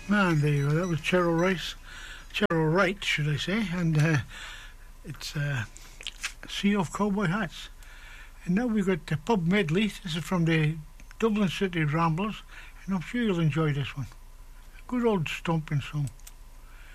Man, there you go. That was Cheryl Rice. Cheryl Wright, should I say. And it's Sea of Cowboy Hats. And now we've got the pub medley. This is from the Dublin City Ramblers. And I'm sure you'll enjoy this one. A good old stomping song.